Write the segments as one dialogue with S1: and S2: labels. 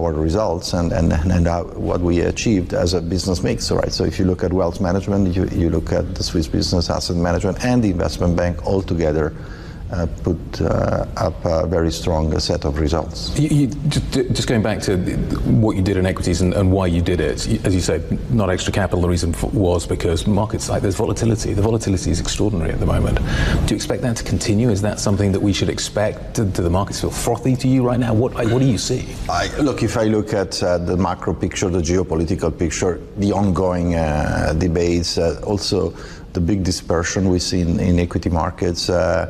S1: our results and what we achieved as a business mix. Right? So if you look at wealth management, you look at the Swiss business, asset management, and the investment bank all together, put up a very strong set of results.
S2: Just going back to what you did in equities and why you did it, as you said, not extra capital. The reason was because markets, like, there's volatility. The volatility is extraordinary at the moment. Do you expect that to continue? Is that something that we should expect? Do the markets feel frothy to you right now? What do you see?
S1: If I look at the macro picture, the geopolitical picture, the ongoing debates, also the big dispersion we see in equity markets,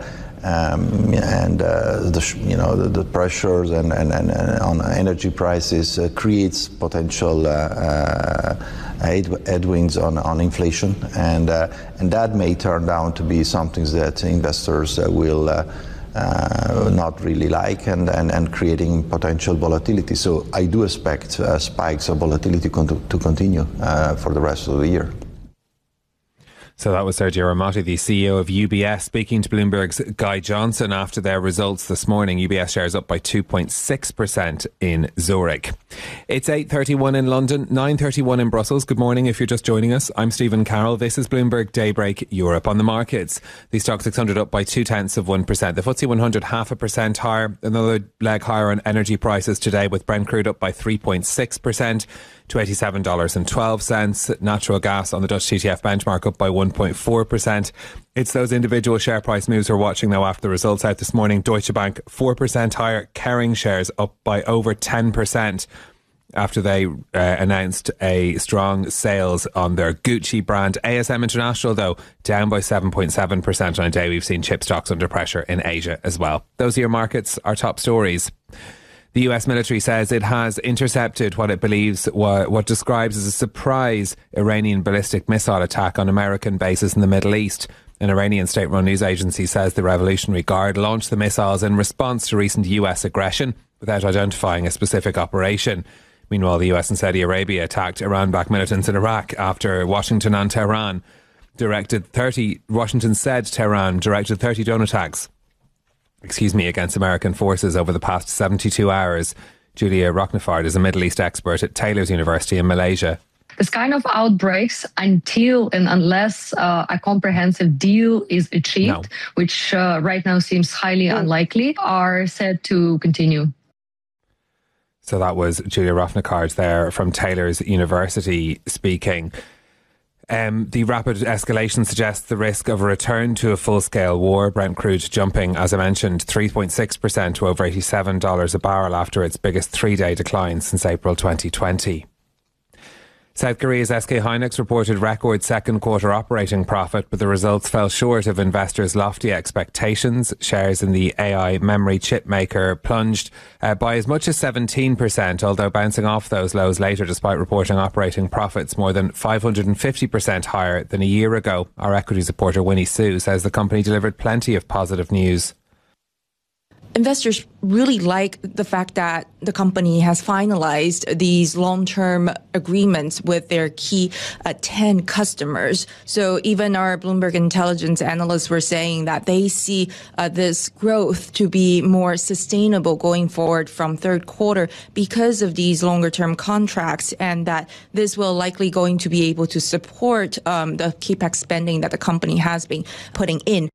S1: the pressures and on energy prices creates potential headwinds on inflation, and that may turn out to be something that investors will not really like, and creating potential volatility. So I do expect spikes of volatility to continue for the rest of the year.
S3: So that was Sergio Ermotti, the CEO of UBS, speaking to Bloomberg's Guy Johnson after their results this morning. UBS shares up by 2.6% in Zurich. It's 8:31 in London, 9:31 in Brussels. Good morning if you're just joining us. I'm Stephen Carroll. This is Bloomberg Daybreak Europe. On the markets, the Stoxx 600 up by 0.2%. The FTSE 100 0.5% higher. Another leg higher on energy prices today, with Brent crude up by 3.6%. to $87.12. Natural gas on the Dutch TTF benchmark up by 1.4%. It's those individual share price moves we're watching now after the results out this morning. Deutsche Bank 4% higher. Kering shares up by over 10% after they announced a strong sales on their Gucci brand. ASM International, though, down by 7.7% on a day we've seen chip stocks under pressure in Asia as well. Those are your markets, our top stories. The US military says it has intercepted what it believes what describes as a surprise Iranian ballistic missile attack on American bases in the Middle East. An Iranian state-run news agency says the Revolutionary Guard launched the missiles in response to recent US aggression without identifying a specific operation. Meanwhile, the US and Saudi Arabia attacked Iran-backed militants in Iraq after Washington said Tehran directed 30 drone attacks against American forces over the past 72 hours. Julia Rochnefard is a Middle East expert at Taylor's University in Malaysia.
S4: This kind of outbreaks, until and unless a comprehensive deal is achieved, which right now seems highly unlikely, are said to continue.
S3: So that was Julia Rochnefard there from Taylor's University speaking. The rapid escalation suggests the risk of a return to a full-scale war. Brent crude jumping, as I mentioned, 3.6% to over $87 a barrel after its biggest three-day decline since April 2020. South Korea's SK Hynix reported record second quarter operating profit, but the results fell short of investors' lofty expectations. Shares in the AI memory chip maker plunged by as much as 17%, although bouncing off those lows later despite reporting operating profits more than 550% higher than a year ago. Our equities reporter Winnie Su says the company delivered plenty of positive news.
S5: Investors really like the fact that the company has finalized these long-term agreements with their key 10 customers. So even our Bloomberg Intelligence analysts were saying that they see this growth to be more sustainable going forward from third quarter because of these longer-term contracts, and that this will likely going to be able to support the capex spending that the company has been putting in.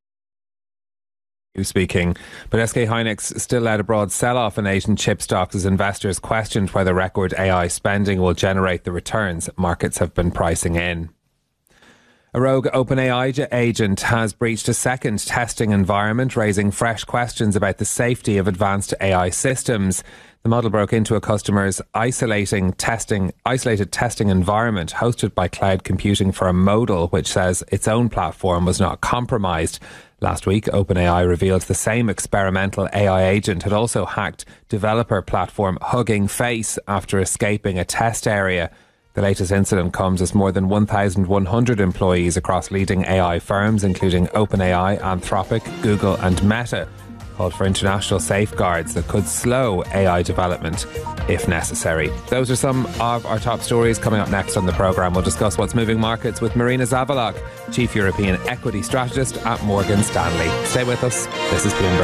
S3: Speaking, but SK Hynix still led a broad sell-off in Asian chip stocks as investors questioned whether record AI spending will generate the returns markets have been pricing in. A rogue OpenAI agent has breached a second testing environment, raising fresh questions about the safety of advanced AI systems. The model broke into a customer's isolated testing environment hosted by cloud computing firm Modal, which says its own platform was not compromised. Last week, OpenAI revealed the same experimental AI agent had also hacked developer platform Hugging Face after escaping a test area. The latest incident comes as more than 1,100 employees across leading AI firms, including OpenAI, Anthropic, Google and Meta, called for international safeguards that could slow AI development if necessary. Those are some of our top stories. Coming up next on the programme, we'll discuss what's moving markets with Marina Zavalok, Chief European Equity Strategist at Morgan Stanley. Stay with us. This is Bloomberg.